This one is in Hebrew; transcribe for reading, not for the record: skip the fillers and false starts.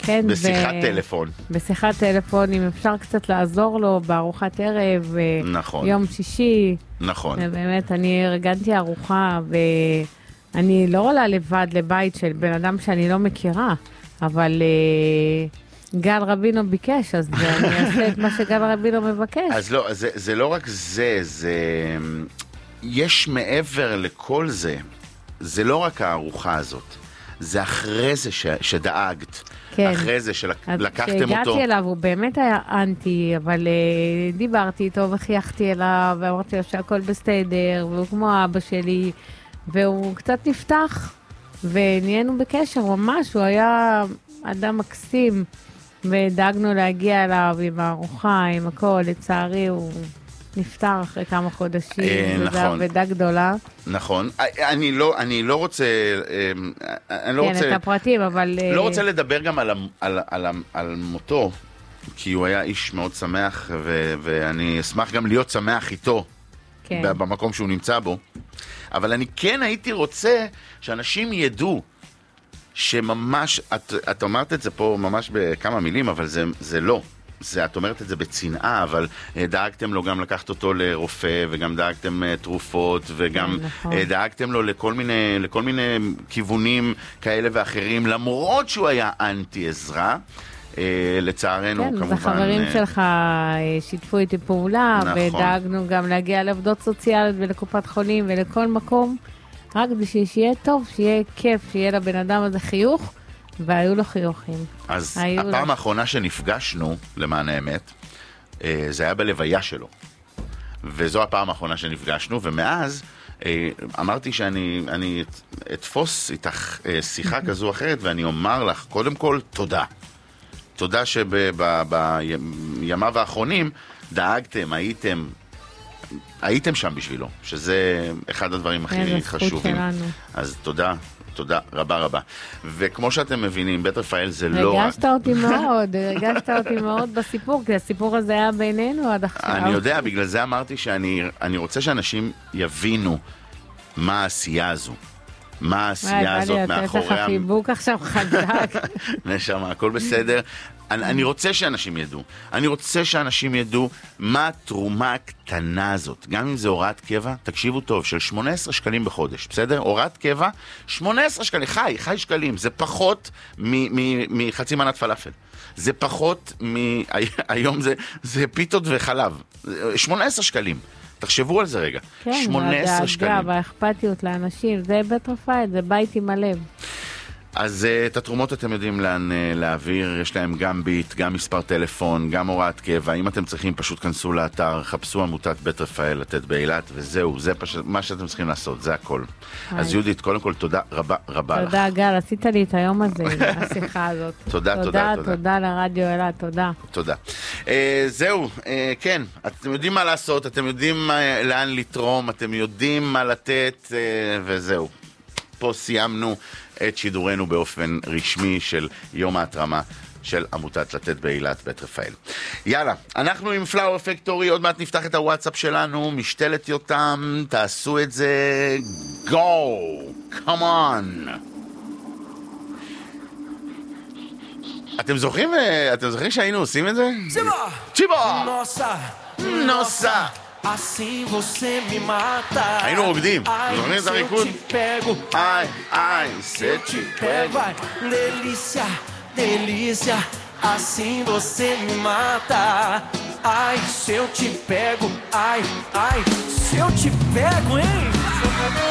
כן, בשיחת טלפון. בשיחת טלפון, אם אפשר קצת לעזור לו בארוחת ערב, נכון. יום שישי. נכון. ובאמת, אני ארגנתי ארוחה, ואני לא עולה לבד לבית של בן אדם שאני לא מכירה, אבל גל רבינו ביקש, אז אני אעשה את מה שגל רבינו מבקש. אז לא, זה לא רק זה, יש מעבר לכל זה, זה לא רק הארוחה הזאת, זה אחרי זה שדאגת, כן. אחרי זה שלקחתם אותו. כשהגעתי אליו, הוא באמת היה אנטי, אבל דיברתי איתו וחייכתי אליו, ואמרתי לו שהכל בסדר, והוא כמו אבא שלי, והוא קצת נפתח, ונהיינו בקשר ממש, הוא היה אדם מקסים, ודאגנו להגיע אליו עם הארוחה, עם הכל, לצערי הוא נפטר אחרי כמה חודשים, וזו עבודה גדולה. נכון, אני לא רוצה, כן, את הפרטים, אבל לא רוצה לדבר גם על מותו, כי הוא היה איש מאוד שמח, ואני אשמח גם להיות שמח איתו, במקום שהוא נמצא בו, אבל אני כן הייתי רוצה שאנשים ידעו, שממש, את אומרת את זה פה ממש בכמה מילים, אבל זה לא. את אומרת את זה בצנעה, אבל דאגתם לו גם לקחת אותו לרופא, וגם דאגתם תרופות, וגם דאגתם לו לכל מיני כיוונים כאלה ואחרים, למרות שהוא היה אנטי עזרה. לצערנו, כמובן. כן, וחברים שלך שיתפו איתי פעולה, ודאגנו גם להגיע לעבודות סוציאליות ולקופת חולים ולכל מקום. רק בשביל שיהיה טוב, שיהיה כיף, שיהיה לבן אדם הזה חיוך, והיו לו חיוכים. אז הפעם האחרונה שנפגשנו, למען האמת, זה היה בלוויה שלו. וזו הפעם האחרונה שנפגשנו, ומאז אמרתי שאני אתפוס איתך שיחה כזו או אחרת, ואני אומר לך, קודם כל, תודה. תודה שבימיו האחרונים דאגתם, הייתם שם בשבילו, שזה אחד הדברים הכי חשובים. אז תודה רבה רבה. וכמו שאתם מבינים, בית רפאל זה לא... ריגשת אותי מאוד בסיפור, כי הסיפור הזה היה בינינו עד עכשיו. אני יודע, בגלל זה אמרתי שאני רוצה שאנשים יבינו מה העשייה הזו. מה העשייה הזאת מאחורי... אתה חיבוק עכשיו חזק. נשמה, הכל בסדר. אני רוצה שאנשים ידעו. אני רוצה שאנשים ידעו מה התרומה הקטנה הזאת. גם אם זה הוראת קבע, תקשיבו טוב, של 18 שקלים בחודש, בסדר? הוראת קבע, 18 שקלים, חי שקלים. זה פחות מחצי מנת פלאפל. זה פחות היום זה פיתות וחלב. 18 שקלים. תחשבו על זה רגע. 18 שקלים. כן, והאכפתיות לאנשים, זה בית רפאל, זה בית עם הלב. אז את התרומות אתם יודעים לאן להעביר, יש להם גם ביט, גם מספר טלפון, גם הוראת קבע. אם אתם צריכים, פשוט כנסו לאתר, חפשו עמותת בית רפאל לתת באילת, וזהו, זה מה שאתם צריכים לעשות, זה הכל. אז יהודית, קודם כל, תודה רבה רבה לך. תודה גל, עשית לי את היום הזה, השיחה הזאת. תודה לרדיו אילת, תודה. תודה. זהו, כן, אתם יודעים מה לעשות, אתם יודעים לאן לתרום, אתם יודעים מה לתת, וזהו. פה סיימנו את שידורנו באופן רשמי של יום ההתרמה של עמותת לתת באילת בית רפאל. יאללה, אנחנו עם פלאואר פקטורי, עוד מעט נפתח את הוואטסאפ שלנו, משתלת יותם, תעשו את זה, go, come on. אתם זוכרים שהיינו עושים את זה? צ'יבה! נוסה! Assim você me mata. היינו רוקדים. זוכרים את הריקוד? איי, se te pego, ai, delícia, delícia. Assim você me mata. Ai, se eu te pego, ai, se eu te pego, hein?